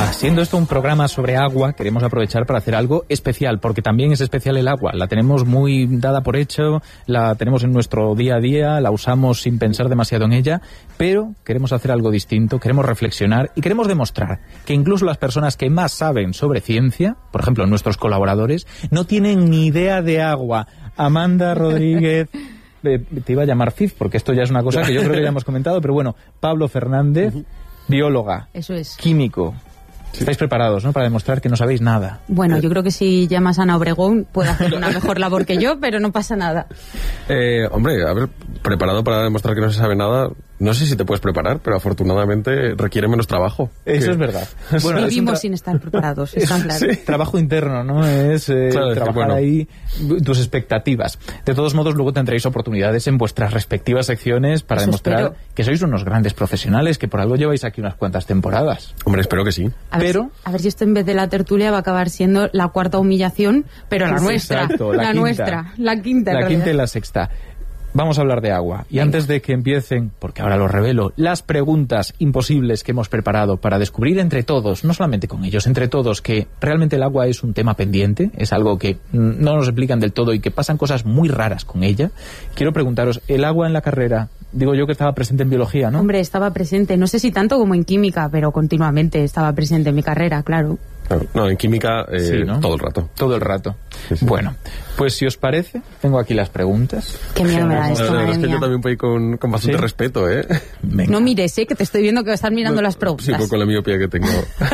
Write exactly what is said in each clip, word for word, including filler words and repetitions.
Siendo esto un programa sobre agua, queremos aprovechar para hacer algo especial, porque también es especial el agua. La tenemos muy dada por hecho, la tenemos en nuestro día a día, la usamos sin pensar demasiado en ella, pero queremos hacer algo distinto, queremos reflexionar y queremos demostrar que incluso las personas que más saben sobre ciencia, por ejemplo nuestros colaboradores, no tienen ni idea de agua. Amanda Rodríguez... Te iba a llamar F I F, porque esto ya es una cosa que yo creo que ya hemos comentado, pero bueno, Pablo Fernández, bióloga, eso es, químico. Sí. Estáis preparados, ¿no?, para demostrar que no sabéis nada. Bueno, yo creo que si llamas a Ana Obregón puede hacer una mejor labor que yo, pero no pasa nada. Eh, hombre, a ver, preparado para demostrar que no se sabe nada, no sé si te puedes preparar, pero afortunadamente requiere menos trabajo. Eso que... es verdad. Bueno, vivimos tra... sin estar preparados, está claro. Sí. Trabajo interno, ¿no? Es eh, claro, trabajar es que, bueno. ahí tus expectativas. De todos modos, luego tendréis oportunidades en vuestras respectivas secciones para Eso demostrar espero. que sois unos grandes profesionales, que por algo lleváis aquí unas cuantas temporadas. Hombre, espero que sí. A ver, pero... si, a ver si esto en vez de la tertulia va a acabar siendo la cuarta humillación, pero la nuestra. Exacto, la, la quinta. nuestra. La quinta, La quinta y la sexta. Vamos a hablar de agua. Y Venga. antes de que empiecen, porque ahora lo revelo, las preguntas imposibles que hemos preparado para descubrir entre todos, no solamente con ellos, entre todos, que realmente el agua es un tema pendiente, es algo que no nos explican del todo y que pasan cosas muy raras con ella. Quiero preguntaros, ¿el agua en la carrera, digo yo que estaba presente en biología, no? Hombre, estaba presente, no sé si tanto como en química, pero continuamente estaba presente en mi carrera, claro. No, en química eh, sí, ¿no? todo el rato. Todo el rato. Sí, sí. Bueno, pues si os parece, tengo aquí las preguntas. Qué miedo me da esto, La verdad madre es que mía. yo también voy con, con bastante ¿Sí? respeto, ¿eh? Venga. No mires, ¿eh? Que te estoy viendo que estás mirando no, las preguntas. Sí, con la miopía que tengo.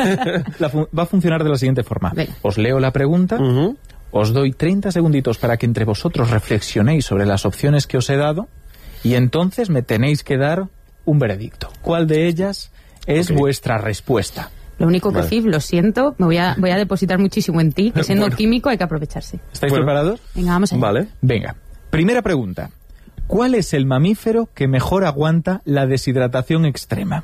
la va a funcionar de la siguiente forma. Venga. Os leo la pregunta, uh-huh. os doy treinta segunditos para que entre vosotros reflexionéis sobre las opciones que os he dado y entonces me tenéis que dar un veredicto. ¿Cuál de ellas es okay. vuestra respuesta? Lo único que, vale. F I F, lo siento, me voy a, voy a depositar muchísimo en ti, que siendo bueno. químico hay que aprovecharse. ¿Estáis bueno. preparados? Venga, vamos allá. Vale. Venga, primera pregunta. ¿Cuál es el mamífero que mejor aguanta la deshidratación extrema?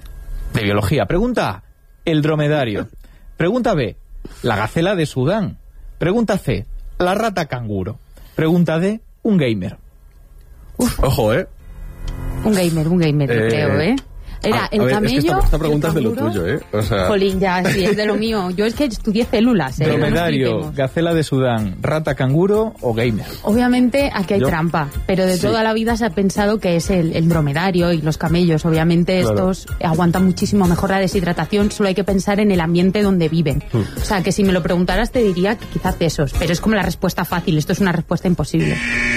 De biología. Pregunta A, el dromedario. Pregunta B, la gacela de Sudán. Pregunta C, la rata canguro. Pregunta D, un gamer. Uf. Ojo, ¿eh? Un gamer, un gamer, eh... creo, ¿eh? Era a, el a ver, camello. Es que esta, esta pregunta es de lo tuyo, ¿eh? O sea... Jolín, ya, sí, es de lo mío. Yo es que estudié células, ¿eh? Dromedario, no gacela de Sudán, rata canguro o gamer. Obviamente aquí hay Yo... trampa, pero de sí. toda la vida se ha pensado que es el, el dromedario y los camellos. Obviamente claro. estos aguantan muchísimo mejor la deshidratación, solo hay que pensar en el ambiente donde viven. Hmm. O sea, que si me lo preguntaras te diría que quizás esos, pero es como la respuesta fácil, esto es una respuesta imposible.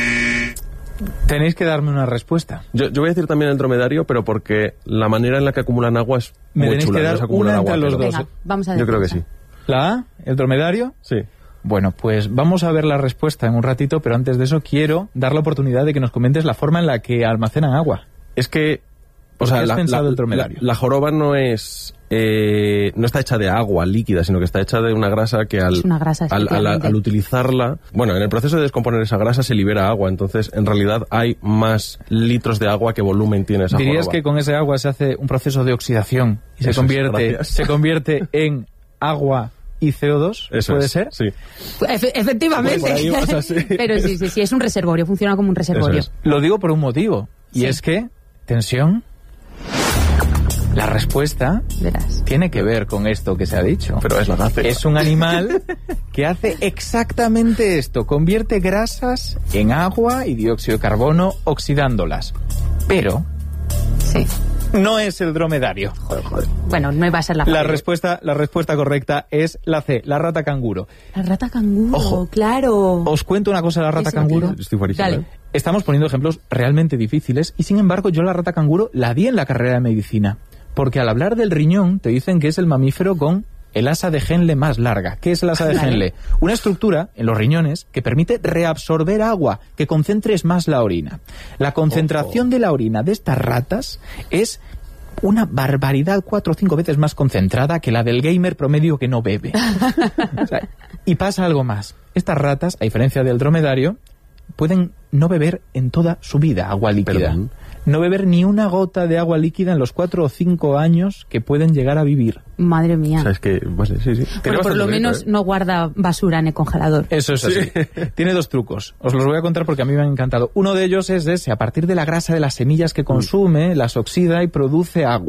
Tenéis que darme una respuesta. Yo, yo voy a decir también el dromedario, pero porque la manera en la que acumulan agua es Me muy tenéis chula. que dar no una entre agua, los pero... dos. Venga, vamos a Yo creo que sí. ¿La A, el dromedario? Sí. Bueno, pues vamos a ver la respuesta en un ratito, pero antes de eso quiero dar la oportunidad de que nos comentes la forma en la que almacenan agua. Es que... O sea, has la, pensado la, el dromedario? La, la joroba no es... Eh, no está hecha de agua líquida, sino que está hecha de una grasa que al, es una grasa, al, al, al utilizarla... Bueno, en el proceso de descomponer esa grasa se libera agua, entonces en realidad hay más litros de agua que volumen tiene esa ¿Dirías joroba. que con ese agua se hace un proceso de oxidación y se convierte, se convierte en agua y C O dos? Eso ¿Puede es, ser? Sí. Efe, efectivamente. Por ahí vas así. Pero sí, sí, sí, es un reservorio, funciona como un reservorio. Es. Lo digo por un motivo, y sí. es que, tensión, la respuesta Verás. tiene que ver con esto que se ha dicho. Pero es la gacela. Es un animal que hace exactamente esto, convierte grasas en agua y dióxido de carbono oxidándolas. Pero... Sí. No es el dromedario. Joder, joder. Bueno, no iba a ser la La respuesta, la respuesta correcta es la C, la rata canguro. La rata canguro, Ojo, claro. Os cuento una cosa de la rata Eso, canguro. Estoy fuerísimo. Dale. Estamos poniendo ejemplos realmente difíciles y sin embargo yo la rata canguro la di en la carrera de medicina. Porque al hablar del riñón te dicen que es el mamífero con el asa de Henle más larga. ¿Qué es el asa de Henle? Una estructura en los riñones que permite reabsorber agua, que concentres más la orina. La concentración de la orina de estas ratas es una barbaridad, cuatro o cinco veces más concentrada que la del gamer promedio que no bebe. O sea, y pasa algo más. Estas ratas, a diferencia del dromedario, pueden no beber en toda su vida agua líquida. Perdón. No beber ni una gota de agua líquida en los cuatro o cinco años que pueden llegar a vivir. Madre mía. O sea, es que, vale, sí, sí. Bueno, por lo menos ¿eh? no guarda basura en el congelador. Eso es así. Sí. Tiene dos trucos. Os los voy a contar porque a mí me han encantado. Uno de ellos es ese. A partir de la grasa de las semillas que consume, las oxida y produce agua.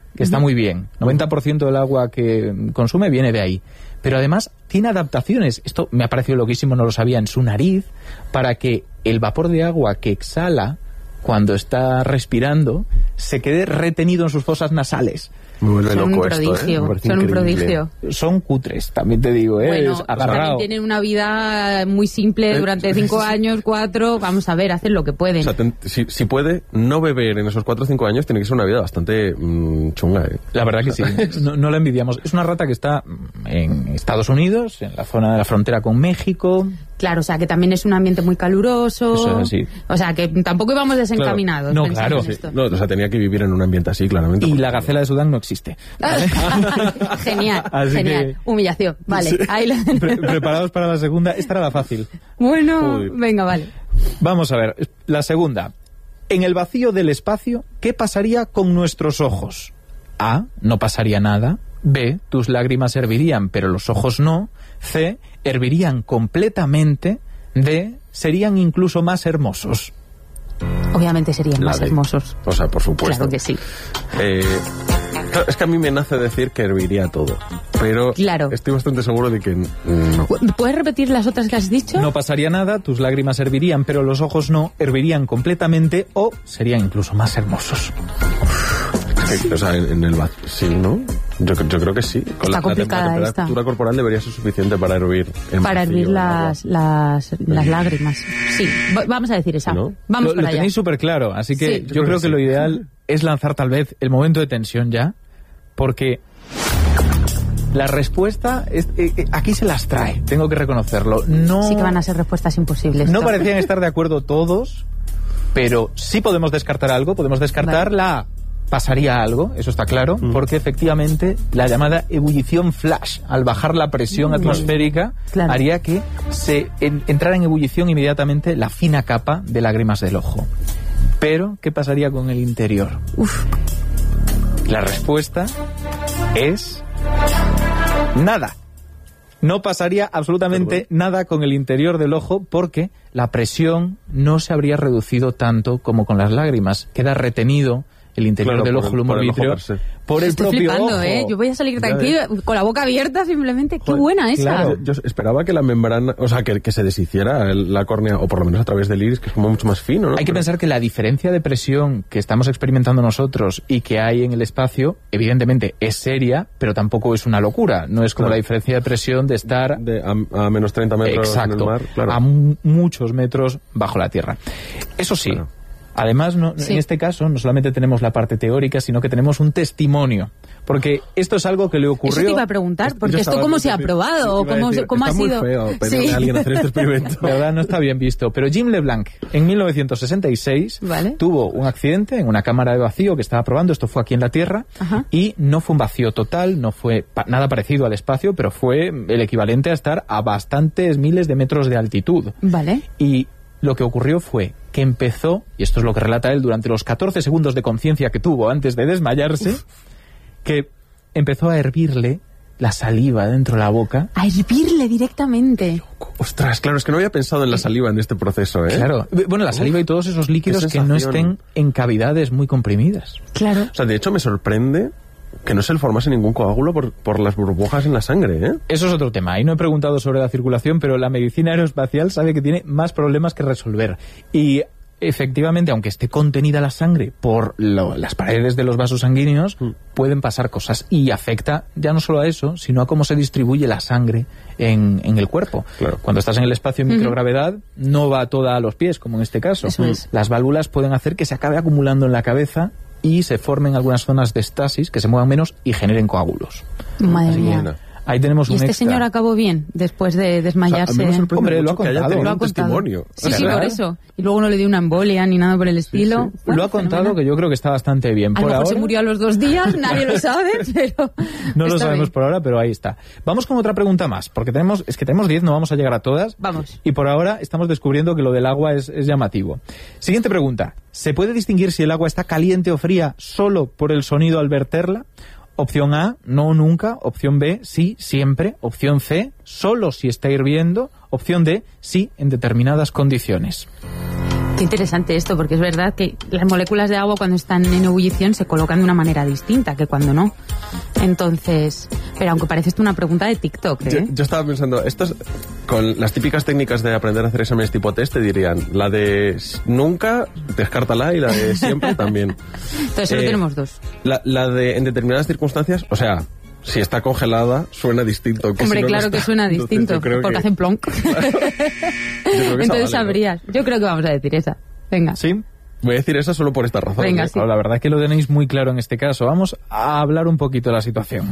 que está muy bien. noventa por ciento del agua que consume viene de ahí. Pero además tiene adaptaciones, esto me ha parecido loquísimo, no lo sabía, en su nariz, para que el vapor de agua que exhala cuando está respirando se quede retenido en sus fosas nasales. Me vuelve son loco un prodigio, esto, ¿eh? son un prodigio. Son cutres, también te digo, ¿eh? Bueno, Es agarrado. también tienen una vida muy simple durante cinco años, cuatro, vamos a ver, hacen lo que pueden. O sea, ten, si, si puede no beber en esos cuatro o cinco años, tiene que ser una vida bastante mmm, chunga, ¿eh? La verdad que sí, no, no la envidiamos. Es una rata que está en Estados Unidos, en la zona de la frontera con México. Claro, o sea, que también es un ambiente muy caluroso. Eso es así. O sea, que tampoco íbamos desencaminados. Claro. No, pensando claro. en esto. Sí. No, o sea, tenía que vivir en un ambiente así, claramente. Y la gacela de Sudán no existe. ¿Vale? Genial, Así genial. que- Humillación, vale. Sí. Ahí lo... Pre- preparados para la segunda. Esta era la fácil. Bueno, Uy. venga, vale. Vamos a ver, la segunda. En el vacío del espacio, ¿qué pasaría con nuestros ojos? A, no pasaría nada. B, tus lágrimas hervirían, pero los ojos no. C, hervirían completamente. D, serían incluso más hermosos. Obviamente serían La más de- hermosos. O sea, por supuesto. Claro que sí. Eh, claro, es que a mí me nace decir que herviría todo, pero Claro. estoy bastante seguro de que n- no. ¿Puedes repetir las otras que has dicho? No pasaría nada, tus lágrimas hervirían, pero los ojos no, hervirían completamente o serían incluso más hermosos. O sea, en, en el va- sí, ¿no? Yo, yo creo que sí. Con Está la, la, complicada tem- la esta. temperatura corporal debería ser suficiente para hervir en Para vacío hervir el agua. las, las, las lágrimas. Sí, v- vamos a decir esa. ¿No? Vamos lo, para lo allá. tenéis súper claro, así que Sí. yo, Yo creo creo que, que lo sí. ideal es lanzar tal vez el momento de tensión ya, porque la respuesta es, eh, eh, aquí se las trae, tengo que reconocerlo. No, Sí que van a ser respuestas imposibles. no esto. parecían estar de acuerdo todos, pero sí podemos descartar algo, podemos descartar Vale. la... Pasaría algo, eso está claro, Mm. porque efectivamente la llamada ebullición flash, al bajar la presión Mm. atmosférica, Claro. haría que se en- entrara en ebullición inmediatamente la fina capa de lágrimas del ojo. Pero, ¿qué pasaría con el interior? Uf, La respuesta es nada. No pasaría absolutamente nada con el interior del ojo porque la presión no se habría reducido tanto como con las lágrimas. Queda retenido el interior Claro, del por ojo, el- el por humor el ojo vítreo, per se. por el estoy propio flipando, ojo. ¿eh? Yo voy a salir Ya tranquila, con la boca abierta simplemente. ¡Qué Joder, buena esa! claro. Yo esperaba que la membrana, o sea, que, que se deshiciera el- la córnea, o por lo menos a través del iris, que es como mucho más fino, ¿no? Hay que Pero- pensar que la diferencia de presión que estamos experimentando nosotros y que hay en el espacio, evidentemente es seria, pero tampoco es una locura. No es como Claro. la diferencia de presión de estar de, a, a menos treinta metros Exacto, en el mar, claro. a mu- muchos metros bajo la tierra. Eso sí, Claro. además no, Sí. en este caso no solamente tenemos la parte teórica, sino que tenemos un testimonio, porque esto es algo que le ocurrió... Eso te iba a preguntar, porque Yo esto estaba cómo muy se ha feliz. probado, o Iba a cómo, decir, cómo ha está muy sido... feo pedirle a alguien hacer este experimento. De verdad no está bien visto, pero Jim LeBlanc en mil novecientos sesenta y seis Vale. tuvo un accidente en una cámara de vacío que estaba probando, esto fue aquí en la Tierra, Ajá. y no fue un vacío total, no fue pa- nada parecido al espacio, pero fue el equivalente a estar a bastantes miles de metros de altitud. Vale. Y lo que ocurrió fue que empezó, y esto es lo que relata él durante los catorce segundos de conciencia que tuvo antes de desmayarse, que empezó a hervirle la saliva dentro de la boca. A hervirle directamente. Ostras, claro, es que no había pensado en la saliva en este proceso, ¿eh? Claro, bueno, la saliva y todos esos líquidos qué que no sensación. estén en cavidades muy comprimidas. Claro. O sea, de hecho me sorprende que no se le formase ningún coágulo por, por las burbujas en la sangre, ¿eh? Eso es otro tema. Ahí no he preguntado sobre la circulación, pero la medicina aeroespacial sabe que tiene más problemas que resolver. Y efectivamente, aunque esté contenida la sangre por lo- las paredes de los vasos sanguíneos, Mm. pueden pasar cosas. Y afecta ya no solo a eso, sino a cómo se distribuye la sangre en, en el cuerpo. Claro. Cuando estás en el espacio en Ujú. microgravedad, no va toda a los pies, como en este caso. Eso es. Las válvulas pueden hacer que se acabe acumulando en la cabeza y se formen algunas zonas de estasis que se muevan menos y generen coágulos. Madre Así que mía. Mira. ahí tenemos ¿Y un este extra. señor acabó bien después de O sea, desmayarse? a mí me sorprende Hombre, lo mucho ha que haya contado. tenido Lo ha un contado. testimonio. Sí, sí, ¿Verdad? por eso. Y luego no le dio una embolia ni nada por el estilo. sí. Bueno, Lo ha contado, fenomenal. que yo creo que está bastante bien. A lo Por mejor ahora, se murió a los dos días, nadie lo sabe, pero... no lo está sabemos bien. por ahora, pero ahí está. Vamos con otra pregunta más, porque tenemos, es que tenemos diez, no vamos a llegar a todas. Vamos. Y por ahora estamos descubriendo que lo del agua es, es llamativo. Siguiente pregunta. ¿Se puede distinguir si el agua está caliente o fría solo por el sonido al verterla? Opción A, no nunca. Opción B, sí, siempre. Opción C, solo si está hirviendo. Opción D, sí, en determinadas condiciones. Qué interesante esto, porque es verdad que las moléculas de agua cuando están en ebullición se colocan de una manera distinta que cuando no. Entonces, pero aunque parece esto una pregunta de TikTok, ¿eh? Yo, yo estaba pensando, estas, con las típicas técnicas de aprender a hacer exámenes tipo test, te dirían, la de nunca, descártala, y la de siempre también. Entonces solo eh, tenemos dos. La, la de en determinadas circunstancias, o sea, si está congelada, suena distinto. Que Hombre, si no claro no está. que suena distinto, porque que... hacen plonk. Entonces vale, sabrías. ¿no? Yo creo que vamos a decir esa. Venga. ¿Sí? Voy a decir esa solo por esta razón. Venga, ¿eh? sí. Claro, la verdad es que lo tenéis muy claro en este caso. Vamos a hablar un poquito de la situación.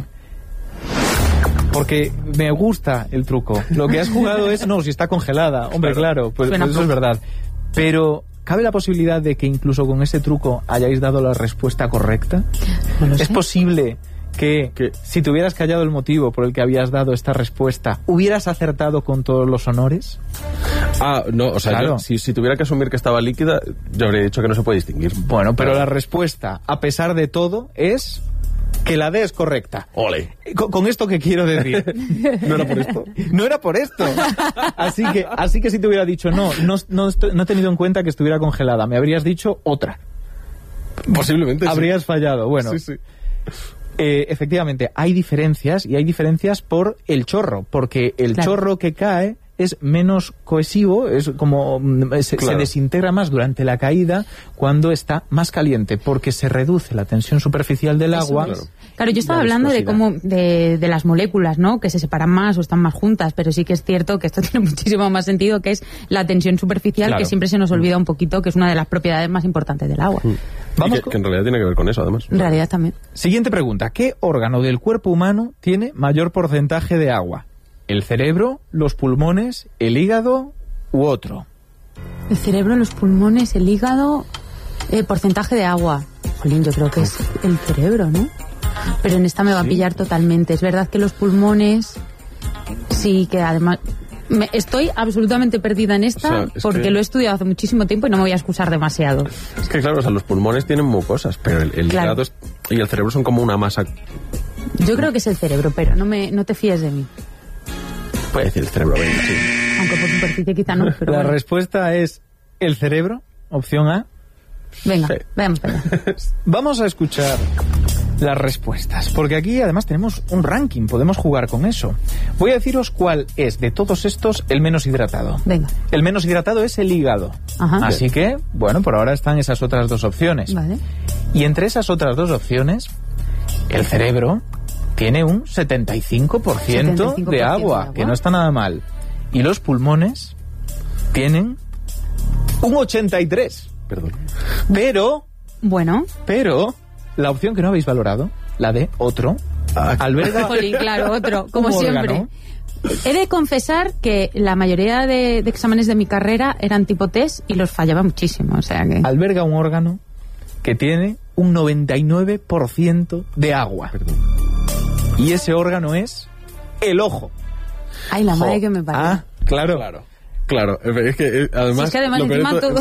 Porque me gusta el truco. Lo que has jugado es, no, si está congelada. Hombre, claro, claro pues, pues eso es verdad. Pero... ¿cabe la posibilidad de que incluso con ese truco hayáis dado la respuesta correcta? No lo ¿Es sé. posible que, que si te hubieras callado el motivo por el que habías dado esta respuesta, hubieras acertado con todos los honores? Ah, no, o sea, Claro. yo, si, si tuviera que asumir que estaba líquida, yo habría dicho que no se puede distinguir. Bueno, pero la respuesta, a pesar de todo, es que la D es correcta. ¡Ole! ¿Con, con esto qué quiero decir? ¿No era por esto? No era por esto. Así que, así que si te hubiera dicho, no, no, no, estoy- no he tenido en cuenta que estuviera congelada, me habrías dicho otra. Posiblemente sí. Habrías fallado. Bueno, Sí, sí. eh, efectivamente, hay diferencias, y hay diferencias por el chorro, porque el Claro. chorro que cae es menos cohesivo, es como mm, se, Claro. se desintegra más durante la caída cuando está más caliente, porque se reduce la tensión superficial del Eso agua. es. Claro, yo estaba la hablando de viscosidad. cómo de, de las moléculas, ¿no? Que se separan más o están más juntas, pero sí que es cierto que esto tiene muchísimo más sentido, que es la tensión superficial, Claro. que siempre se nos olvida un poquito, que es una de las propiedades más importantes del agua. Vamos Y que, con- que en realidad tiene que ver con eso, además. En realidad también. Siguiente pregunta. ¿Qué órgano del cuerpo humano tiene mayor porcentaje de agua? ¿El cerebro, los pulmones, el hígado u otro? El cerebro, los pulmones, el hígado, eh, porcentaje de agua. Jolín, yo creo que es el cerebro, ¿no? Pero en esta me va a pillar totalmente. Es verdad que los pulmones, sí, que además... me- estoy absolutamente perdida en esta, O sea, es porque que- lo he estudiado hace muchísimo tiempo y no me voy a excusar demasiado. Es que claro, o sea, los pulmones tienen mucosas, pero el, el Claro. hígado es- y el cerebro son como una masa. Yo creo que es el cerebro, pero no me no te fíes de mí. Puede decir el cerebro, venga, sí. Aunque por superficie quizá no, pero La bueno. respuesta es el cerebro, opción A. Venga, Sí. veamos para allá. Vamos a escuchar las respuestas, porque aquí además tenemos un ranking, podemos jugar con eso. Voy a deciros cuál es de todos estos el menos hidratado. Venga. El menos hidratado es el hígado. Ajá. Así que, bueno, por ahora están esas otras dos opciones. Vale. Y entre esas otras dos opciones, el cerebro tiene un setenta y cinco por ciento, setenta y cinco por ciento de de agua, agua. que no está nada mal. Y los pulmones tienen un ochenta y tres. Perdón. Pero, Bueno, pero, la opción que no habéis valorado, la de otro, alberga jolín, claro, otro, como un siempre. órgano. He de confesar que la mayoría de, de exámenes de mi carrera eran tipo test y los fallaba muchísimo, o sea que... alberga un órgano que tiene un noventa y nueve por ciento de agua. Perdón. Y ese órgano es el ojo. Ay, la madre Jo. que me parió. Ah, claro. Claro. Claro, es que eh, además... Si es que además lo peor encima de todo...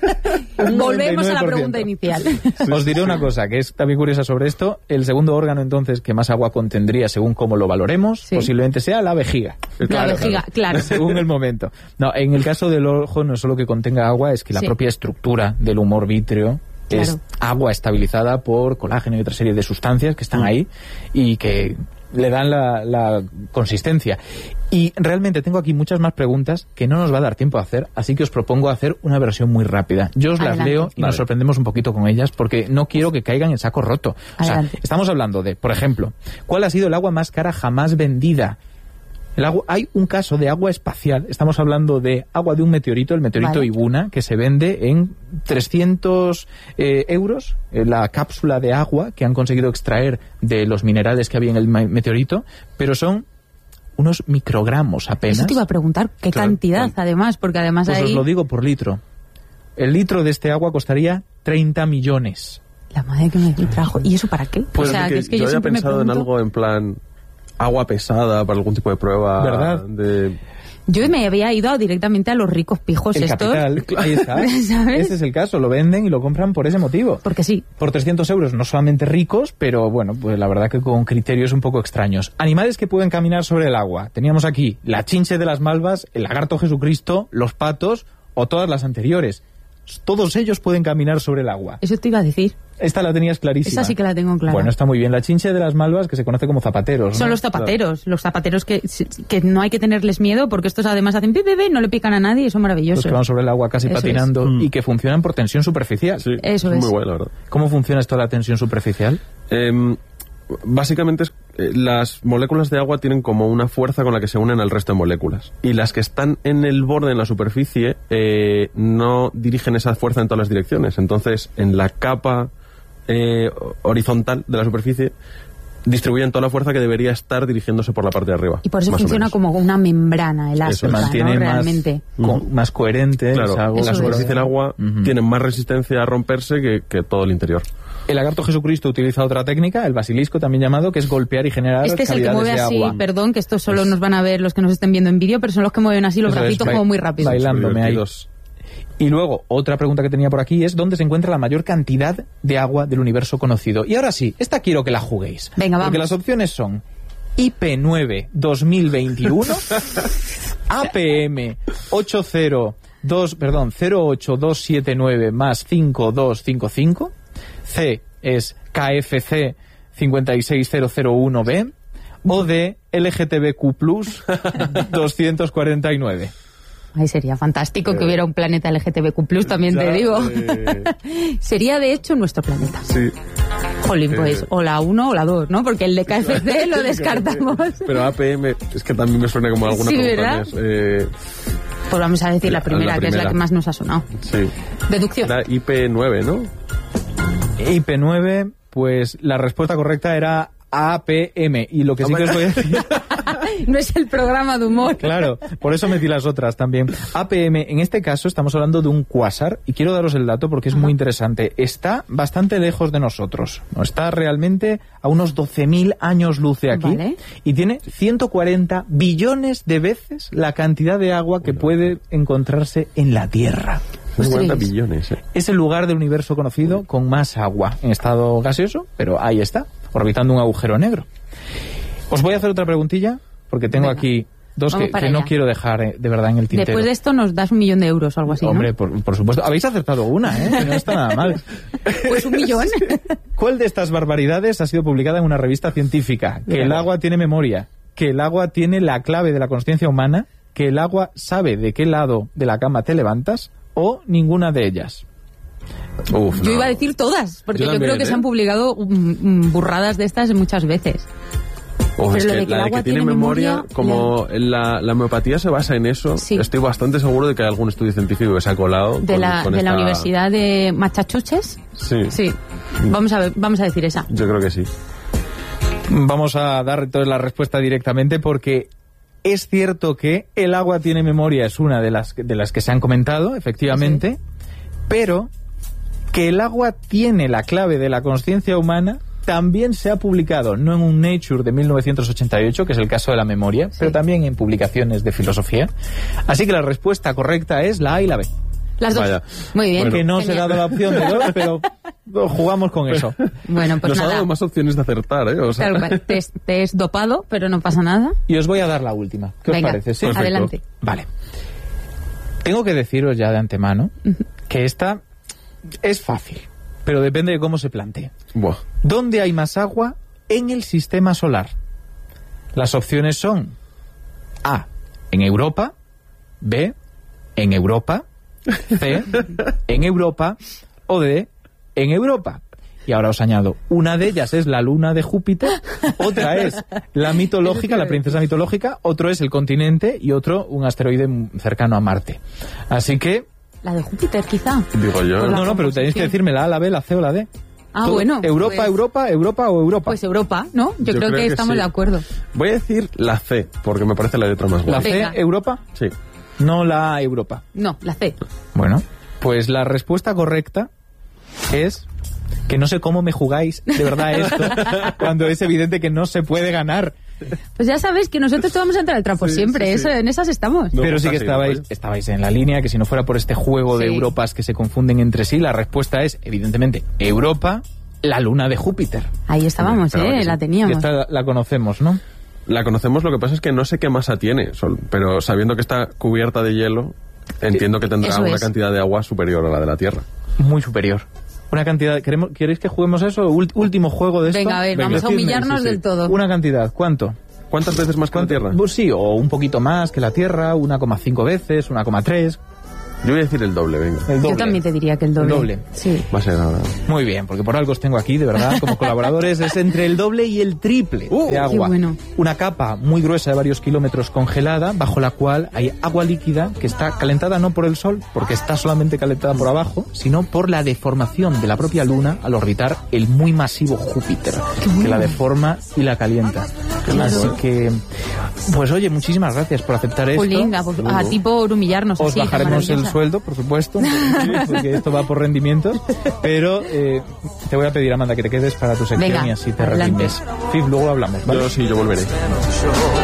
Un Volvemos a la noventa y nueve por ciento. pregunta inicial. Os diré una cosa que es también curiosa sobre esto. El segundo órgano, entonces, que más agua contendría según cómo lo valoremos, Sí. posiblemente sea la vejiga. La Claro, vejiga, claro. Según el momento. No, en el caso del ojo, no solo que contenga agua, es que la Sí. propia estructura del humor vítreo es Claro. agua estabilizada por colágeno y otra serie de sustancias que están Mm. ahí y que le dan la, la consistencia. Y realmente tengo aquí muchas más preguntas que no nos va a dar tiempo a hacer, así que os propongo hacer una versión muy rápida. Yo os las Adelante. leo y Vale. nos sorprendemos un poquito con ellas porque no quiero que caigan en saco roto. O sea, Adelante. estamos hablando de, por ejemplo, ¿cuál ha sido el agua más cara jamás vendida? El agua, hay un caso de agua espacial, estamos hablando de agua de un meteorito, el meteorito Vale. Ibuna, que se vende en trescientos eh, euros, eh, la cápsula de agua que han conseguido extraer de los minerales que había en el ma- meteorito, pero son unos microgramos apenas. Eso te iba a preguntar, ¿qué Claro, cantidad claro. además? Porque además Pues ahí... os lo digo por litro. El litro de este agua costaría treinta millones. La madre que me trajo. ¿Y eso para qué? Pues o sea, porque que es que yo yo, había siempre me pensado en pregunto... algo en plan agua pesada para algún tipo de prueba. ¿Verdad? De... Yo me había ido directamente a los ricos pijos El estos. capital, ahí está. ¿Sabes? Ese es el caso, lo venden y lo compran por ese motivo. Porque sí. Por trescientos euros, no solamente ricos, pero bueno, pues la verdad que con criterios un poco extraños. Animales que pueden caminar sobre el agua. Teníamos aquí la chinche de las malvas, el lagarto Jesucristo, los patos o todas las anteriores. todos ellos pueden caminar sobre el agua. Eso te iba a decir. Esta la tenías clarísima. Esa sí que la tengo clara. Bueno, está muy bien. La chinche de las malvas, que se conoce como zapateros, ¿no? Son los zapateros, claro. Los zapateros que, que no hay que tenerles miedo, porque estos además hacen pi, pi, pi, no le pican a nadie y son maravillosos. Los que van sobre el agua casi Eso patinando es. y que funcionan por tensión superficial. Sí, Eso es es. muy bueno, la verdad. ¿Cómo funciona esto de la tensión superficial? Eh, básicamente es, eh, las moléculas de agua tienen como una fuerza con la que se unen al resto de moléculas. Y las que están en el borde, en la superficie, eh, no dirigen esa fuerza en todas las direcciones. Entonces, en la capa eh, horizontal de la superficie, distribuyen toda la fuerza que debería estar dirigiéndose por la parte de arriba. Y por eso más funciona como una membrana elástica, Eso, Se mantiene ¿no? más, Realmente. co- más coherente. Claro, es algo- la Eso superficie es. del agua Ujú. tiene más resistencia a romperse que, que todo el interior. El lagarto Jesucristo utiliza otra técnica, el basilisco también llamado, que es golpear y generar Este es el que cavidades mueve de así, agua. perdón, que esto solo nos van a ver los que nos estén viendo en vídeo, pero son los que mueven así los Eso es, bracitos ba- como muy rápido. bailándome ahí. Divertidos. Y luego, otra pregunta que tenía por aquí es ¿dónde se encuentra la mayor cantidad de agua del universo conocido? Y ahora sí, esta quiero que la juguéis. Venga, Porque vamos. las opciones son I P nueve dos mil veintiuno, A P M ochenta dos, perdón, cero ocho dos siete nueve más cinco dos cinco cinco, C es K F C cinco seis cero cero uno B o D L G T B Q plus doscientos cuarenta y nueve. Ay, sería fantástico Eh. que hubiera un planeta L G T B Q plus, también Ya, te digo. eh, Sería, de hecho, nuestro planeta. sí. Jolín, pues, Eh. o la uno o la dos, ¿no? Porque el de K F C lo descartamos. Pero A P M es que también me suena como alguna Sí, pregunta ¿verdad? más. Eh, Pues vamos a decir la La- primera, la que es la primera. que más nos ha sonado. sí. Deducción. Era I P nueve, ¿no? I P nueve, pues la respuesta correcta era A P M. Y lo que sí que os voy a decir... No es el programa de humor. Claro, por eso metí las otras también. A P M, en este caso estamos hablando de un cuásar y quiero daros el dato porque es muy interesante. Está bastante lejos de nosotros. ¿No? Está realmente a unos doce mil años luz de aquí Vale. y tiene ciento cuarenta billones de veces la cantidad de agua que puede encontrarse en la Tierra. cincuenta Ostras. billones, ¿eh? Es el lugar del universo conocido con más agua en estado gaseoso, pero ahí está, orbitando un agujero negro. Os voy a hacer otra preguntilla porque tengo Venga. aquí dos Vamos que, para que no allá. quiero dejar eh, de verdad en el tintero. Después de esto nos das un millón de euros o algo así, ¿no? Hombre, por, por supuesto. Habéis acertado una, ¿eh? Que no está nada mal. Pues un millón. ¿Cuál de estas barbaridades ha sido publicada en una revista científica? Que el agua tiene memoria, que el agua tiene la clave de la consciencia humana, que el agua sabe de qué lado de la cama te levantas, o ninguna de ellas. Uf, Yo no. iba a decir todas, porque Yo yo, también, creo que ¿eh? se han publicado mm, mm, burradas de estas muchas veces. Uf, es Pero lo que de que la el de agua que tiene tiene memoria, memoria, como la, la homeopatía se basa en eso, Sí. estoy bastante seguro de que hay algún estudio científico que se ha colado De, con- la, con de la esta- Universidad de Massachusetts. Sí, Sí. Vamos a ver, vamos a decir esa. yo creo que sí. Vamos a dar entonces la respuesta directamente porque es cierto que el agua tiene memoria, es una de las, de las que se han comentado, efectivamente, pero que el agua tiene la clave de la conciencia humana también se ha publicado, no en un Nature de mil novecientos ochenta y ocho, que es el caso de la memoria, pero también en publicaciones de filosofía. Así que la respuesta correcta es la A y la B. Las dos. Vaya. Muy bien. Que no os he Genial. dado la opción de dos, pero jugamos con eso. Bueno, pues Nos ha nada. dado más opciones de acertar, ¿eh? O sea, Claro, vale, te, es- te es dopado, pero no pasa nada. Y os voy a dar la última. ¿Qué Venga, os parece? ¿Sí? Perfecto. adelante. Vale. Tengo que deciros ya de antemano que esta es fácil, pero depende de cómo se plantee. buah. ¿Dónde hay más agua en el sistema solar? Las opciones son A, en Europa, B, en Europa, C, en Europa o D, en Europa. Y ahora os añado, una de ellas es la luna de Júpiter, otra es la mitológica, la princesa mitológica, otro es el continente y otro un asteroide cercano a Marte. Así que, La de Júpiter, quizá. Digo yo. Por la no, no, pero tenéis que composición. decirme la A, la B, la C o la D. Ah, Todo- bueno. Europa, pues- Europa, Europa o Europa. Pues Europa, ¿no? Yo, Yo creo, creo que que estamos sí. de acuerdo. Voy a decir la C, porque me parece la letra más la guapa. C, Venga. Europa, Sí. no la A, Europa. No, la C. Bueno, pues la respuesta correcta es que no sé cómo me jugáis de verdad esto cuando es evidente que no se puede ganar. Pues ya sabéis que nosotros te vamos a entrar al trapo Sí, siempre, sí, sí. Eso, en esas estamos. No, Pero sí que casi, estabais, ¿no? estabais en la línea, que si no fuera por este juego de Sí. Europas que se confunden entre sí, la respuesta es, evidentemente, Europa, la luna de Júpiter. Ahí estábamos, Claro que ¿eh? sí. La Que teníamos. esta la conocemos, ¿no? La conocemos, lo que pasa es que no sé qué masa tiene, sol- pero sabiendo que está cubierta de hielo, Entiendo que tendrá Eso una es. cantidad de agua superior a la de la Tierra. Muy superior. Una cantidad... ¿queremos, ¿Queréis que juguemos eso? Ult- último juego de esto. Venga, a ver, vamos a decidme. humillarnos sí, sí. del todo. Una cantidad. ¿Cuánto? ¿Cuántas veces más que la Tierra? Pues sí, o un poquito más que la Tierra, uno coma cinco veces, uno coma tres. Yo voy a decir el doble, venga. El doble. Yo también te diría que el doble. El doble. Sí. Va a ser nada. Muy bien, porque por algo os tengo aquí, de verdad, como colaboradores. Es entre el doble y el triple Uh, de agua. qué bueno. Una capa muy gruesa de varios kilómetros congelada, bajo la cual hay agua líquida que está calentada no por el Sol, porque está solamente calentada por abajo, sino por la deformación de la propia Luna al orbitar el muy masivo Júpiter, que la deforma y la calienta. Claro. Así que, pues oye, muchísimas gracias por aceptar esto. Jolín, a, a ti por humillarnos Os así. tan bajaremos el maravillosa. sueldo, por supuesto, porque esto va por rendimientos, pero eh, te voy a pedir, Amanda, que te quedes para tu sección Venga, y así te adelante. rindes. Fif, luego lo hablamos, ¿vale? Yo sí, yo volveré.